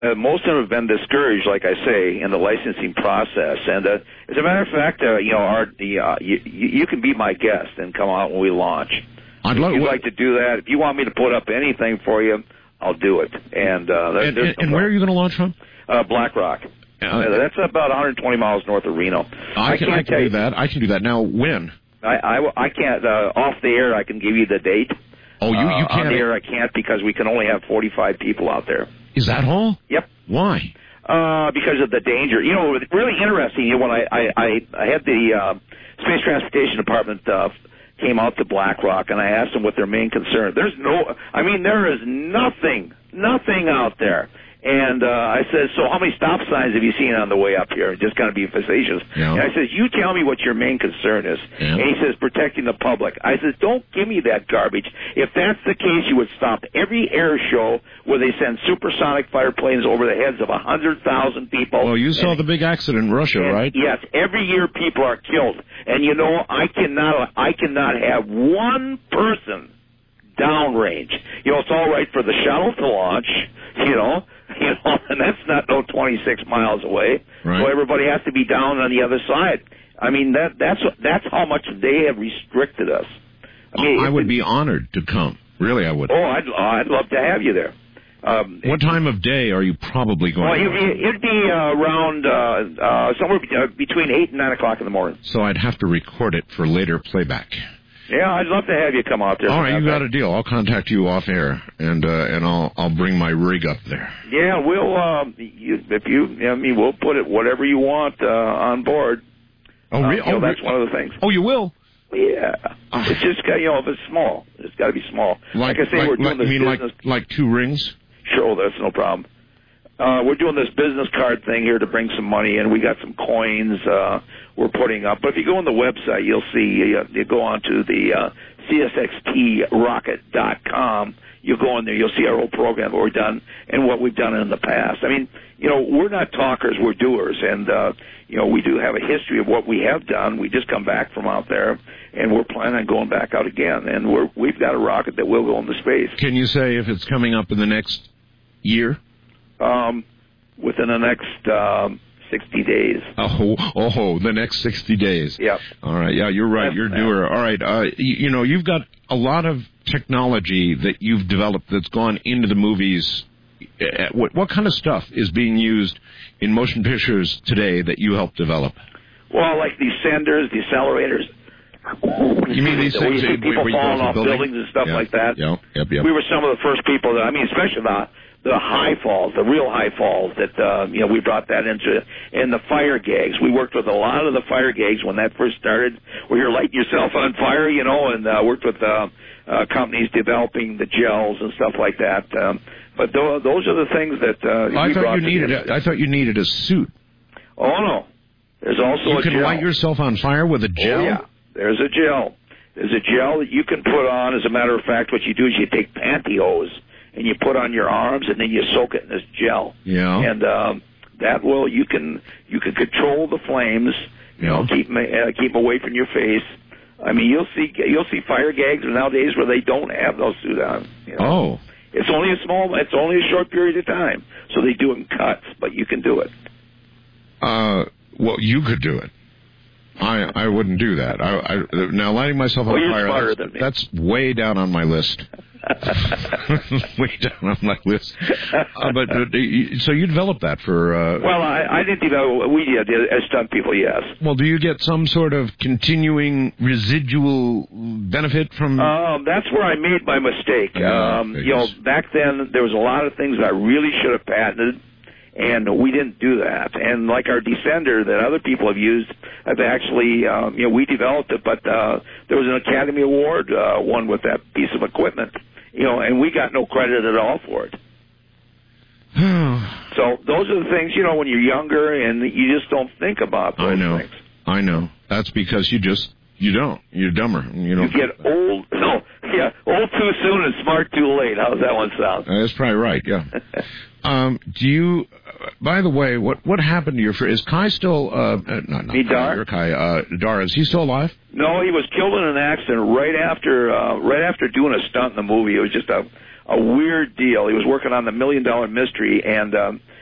Most of them have been discouraged, like I say, in the licensing process. And as a matter of fact, you can be my guest and come out when we launch. I'd love. If you'd like to do that, if you want me to put up anything for you, I'll do it. And where are you going to launch from? Black Rock. That's about 120 miles north of Reno. I can do that. I can do that. Now, when? I can't. Off the air, I can give you the date. Oh, you can't. On the air, I can't because we can only have 45 people out there. Is that all? Yep. Why? Because of the danger. You know, it's really interesting. When I had the Space Transportation Department came out to Black Rock, and I asked them what their main concern. There is nothing out there. And I said, so how many stop signs have you seen on the way up here? Just kind of be facetious. Yeah. And I said, you tell me what your main concern is. Yeah. And he says, protecting the public. I said, don't give me that garbage. If that's the case, you would stop every air show where they send supersonic fighter planes over the heads of 100,000 people. Well, you saw the big accident in Russia, right? Yes. Every year people are killed. And, you know, I cannot have one person downrange. You know, it's all right for the shuttle to launch, and that's not 26 miles away. Right. So everybody has to be down on the other side. I mean, that's how much they have restricted us. I mean, I would be honored to come. Really, I would. Oh, I'd love to have you there. What time of day are you probably going? Well, it'd be around somewhere between 8 and 9 o'clock in the morning. So I'd have to record it for later playback. Yeah, I'd love to have you come out there. All right, you got a deal. I'll contact you off air, and I'll bring my rig up there. Yeah, we'll put it whatever you want on board. Oh, really? That's one of the things. Oh, you will? Yeah. It's just if it's small, it's got to be small. Like I say, we're doing this business. Like 2 rings. Sure, that's no problem. We're doing this business card thing here to bring some money in. We got some coins we're putting up. But if you go on the website, you'll see, you go on to the CSXTrocket.com. You go in there, you'll see our whole program, what we've done, and what we've done in the past. I mean, we're not talkers, we're doers. And, we do have a history of what we have done. We just come back from out there, and we're planning on going back out again. And we've got a rocket that will go into space. Can you say if it's coming up in the next year? Within the next 60 days. Oh, the next 60 days. Yep. All right. Yeah, you're right. You're a doer. All right. You've got a lot of technology that you've developed that's gone into the movies. What kind of stuff is being used in motion pictures today that you helped develop? Well, like these senders, the accelerators. You mean these things where people falling off buildings and stuff like that? Yep. We were some of the first people especially the high falls, the real high falls that, we brought that into, and the fire gags. We worked with a lot of the fire gags when that first started, where you're lighting yourself on fire, and worked with companies developing the gels and stuff like that. But those are the things that I thought you needed a suit. Oh, no. There's also you can light yourself on fire with a gel? Oh, yeah. There's a gel. There's a gel that you can put on. As a matter of fact, what you do is you take pantyhose and you put on your arms, and then you soak it in this gel. Yeah. And that will you can control the flames. Keep them away from your face. I mean, you'll see fire gags nowadays where they don't have those suits on. Oh. It's only a short period of time, so they do it in cuts, but you can do it. Well, you could do it. I wouldn't do that. Now, lighting myself on fire, that's way down on my list. Way down on my list. So you developed that for... Well, I didn't develop... We did, as stunt people, yes. Well, do you get some sort of continuing residual benefit from... That's where I made my mistake. Back then, there was a lot of things I really should have patented, and we didn't do that. And like our descender that other people have used, I've actually, we developed it, but there was an Academy Award won with that piece of equipment, and we got no credit at all for it. So those are the things, when you're younger and you just don't think about those things. I know. That's because you don't. You're dumber. You get old. Old too soon and smart too late. How's that one sound? That's probably right, yeah. Do you... By the way, what happened to your friend? Is Kai still... Dar? Dar, is he still alive? No, he was killed in an accident right after doing a stunt in the movie. It was just a a weird deal. He was working on the $1 Million Mystery, and